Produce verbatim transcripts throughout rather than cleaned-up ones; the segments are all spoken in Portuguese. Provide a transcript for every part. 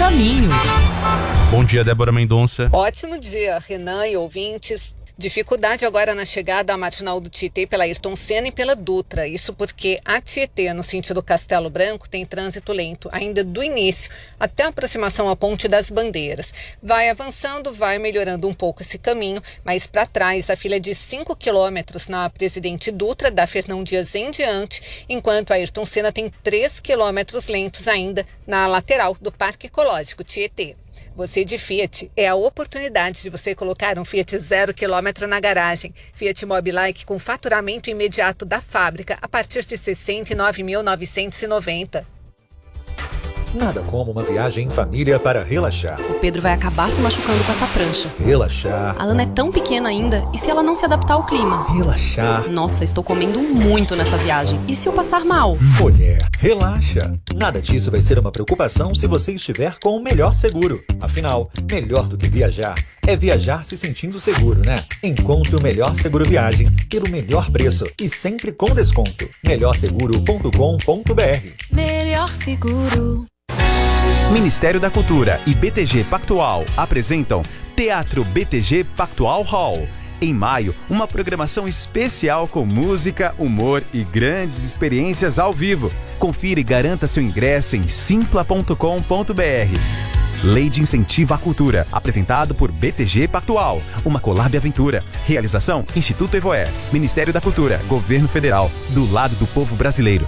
caminho. Bom dia, Débora Mendonça. Ótimo dia, Renan e ouvintes. Dificuldade agora na chegada à Marginal do Tietê pela Ayrton Senna e pela Dutra. Isso porque a Tietê, no sentido Castelo Branco, tem trânsito lento ainda do início até a aproximação à Ponte das Bandeiras. Vai avançando, vai melhorando um pouco esse caminho, mas para trás a fila é de cinco quilômetros na Presidente Dutra, da Fernão Dias em diante, enquanto a Ayrton Senna tem três quilômetros lentos ainda na lateral do Parque Ecológico Tietê. Você de Fiat, é a oportunidade de você colocar um Fiat zero quilômetro na garagem. Fiat Mobilike com faturamento imediato da fábrica a partir de sessenta e nove mil novecentos e noventa. Nada como uma viagem em família para relaxar. O Pedro vai acabar se machucando com essa prancha. Relaxar. A Ana é tão pequena ainda, e se ela não se adaptar ao clima? Relaxar. Nossa, estou comendo muito nessa viagem. E se eu passar mal? Mulher, relaxa. Nada disso vai ser uma preocupação se você estiver com o melhor seguro. Afinal, melhor do que viajar é viajar se sentindo seguro, né? Encontre o melhor seguro viagem pelo melhor preço e sempre com desconto. melhor seguro ponto com ponto b r. Melhor Seguro. Ministério da Cultura e B T G Pactual apresentam Teatro B T G Pactual Hall. Em maio, uma programação especial com música, humor e grandes experiências ao vivo. Confira e garanta seu ingresso em simpla ponto com ponto b r. Lei de Incentivo à Cultura, apresentado por B T G Pactual, uma Colab Aventura. Realização Instituto Evoé, Ministério da Cultura, Governo Federal, do lado do povo brasileiro.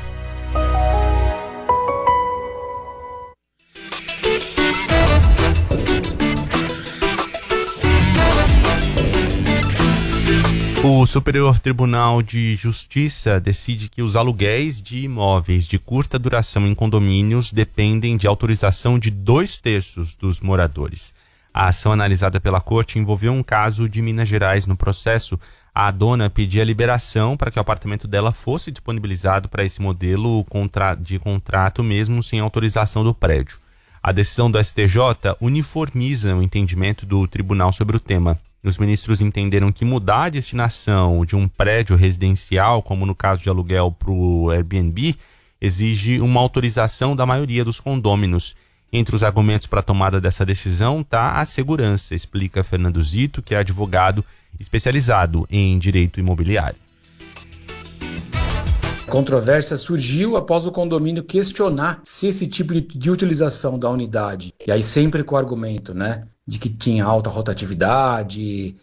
O Superior Tribunal de Justiça decide que os aluguéis de imóveis de curta duração em condomínios dependem de autorização de dois terços dos moradores. A ação analisada pela Corte envolveu um caso de Minas Gerais. No processo, a dona pedia liberação para que o apartamento dela fosse disponibilizado para esse modelo de contrato mesmo sem autorização do prédio. A decisão do S T J uniformiza o entendimento do tribunal sobre o tema. Os ministros entenderam que mudar a destinação de um prédio residencial, como no caso de aluguel para o Airbnb, exige uma autorização da maioria dos condôminos. Entre os argumentos para a tomada dessa decisão está a segurança, explica Fernando Zito, que é advogado especializado em direito imobiliário. A controvérsia surgiu após o condomínio questionar se esse tipo de, de utilização da unidade, e aí sempre com o argumento, né, de que tinha alta rotatividade,